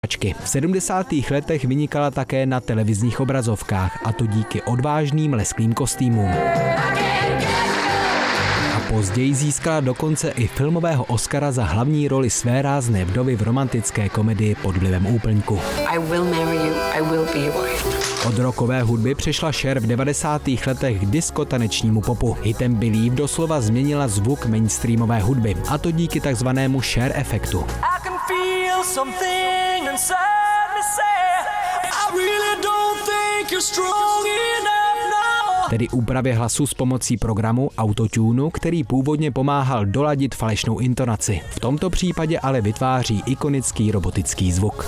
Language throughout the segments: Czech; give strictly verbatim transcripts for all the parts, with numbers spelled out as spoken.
V sedmdesátých letech vynikala také na televizních obrazovkách, a to díky odvážným lesklým kostýmům. A později získala dokonce i filmového Oscara za hlavní roli své rázné vdovy v romantické komedii Pod vlivem úplňku. I will marry you, I will be your wife. Od rockové hudby přešla Cher v devadesátých letech k diskotanečnímu popu. Hitem Believe doslova změnila zvuk mainstreamové hudby, a to díky takzvanému Cher efektu. Tedy úpravě hlasu s pomocí programu Autotune, který původně pomáhal doladit falešnou intonaci. V tomto případě ale vytváří ikonický robotický zvuk.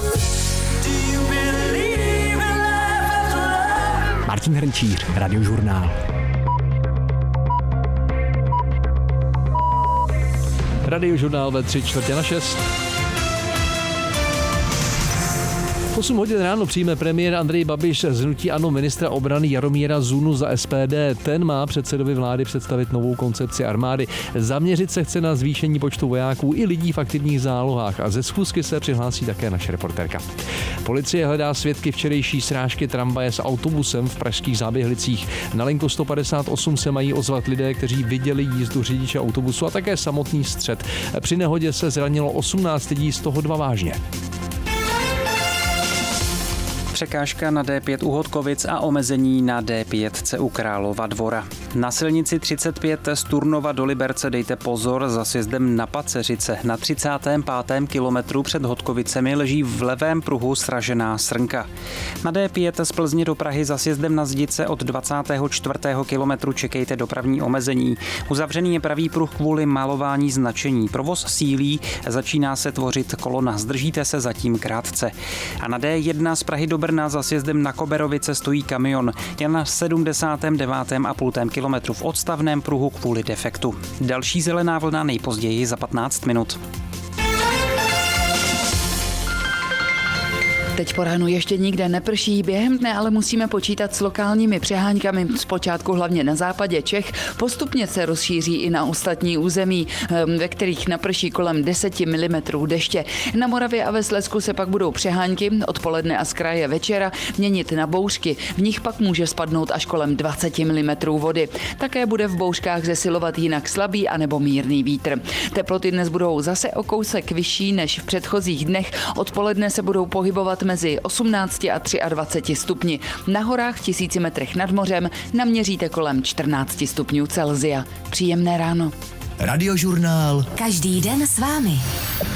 Martin Hrnčíř, Radiožurnál. Radiožurnál ve tři čtvrtě na šest. osm hodin ráno přijme premiér Andrej Babiš z hnutí ANO ministra obrany Jaromíra Zunu za S P D. Ten má předsedovi vlády představit novou koncepci armády. Zaměřit se chce na zvýšení počtu vojáků i lidí v aktivních zálohách a ze schůzky se přihlásí také naše reportérka. Policie hledá svědky včerejší srážky tramvaje s autobusem v pražských Záběhlicích. Na linku sto padesát osm se mají ozvat lidé, kteří viděli jízdu řidiče autobusu a také samotný střet. Při nehodě se zranilo osmnáct lidí, z toho dva vážně. Překážka na D pět u Hodkovic a omezení na D pět u Králova Dvora. Na silnici třicet pět z Turnova do Liberce dejte pozor, za sjezdem na Paceřice. Na třicátém pátém kilometru před Hodkovicemi leží v levém pruhu sražená srnka. Na D pět z Plzně do Prahy za sjezdem na Zdice od dvacátého čtvrtého kilometru čekejte dopravní omezení. Uzavřený je pravý pruh kvůli malování značení. Provoz sílí, začíná se tvořit kolona, zdržíte se zatím krátce. A na D jedna z Prahy do Brna za sjezdem na Koberovice stojí kamion. Je na sedmdesátém devátém a půl kilometru v odstavném pruhu kvůli defektu. Další zelená vlna nejpozději za patnáct minut. Teď po ránu ještě nikde neprší, během dne ale musíme počítat s lokálními přeháňkami, zpočátku hlavně na západě Čech, postupně se rozšíří i na ostatní území, ve kterých naprší kolem deset milimetrů deště. Na Moravě a ve Slezsku se pak budou přehánky odpoledne a z kraje večera měnit na bouřky, v nich pak může spadnout až kolem dvacet milimetrů vody. Také bude v bouřkách zesilovat jinak slabý anebo mírný vítr. Teploty dnes budou zase o kousek vyšší než v předchozích dnech, odpoledne se budou pohybovat mezi osmnácti a dvaceti třemi stupni. Na horách v tisíci metrech nad mořem naměříte kolem čtrnáct stupňů Celsia. Příjemné ráno. Radiožurnál. Každý den s vámi.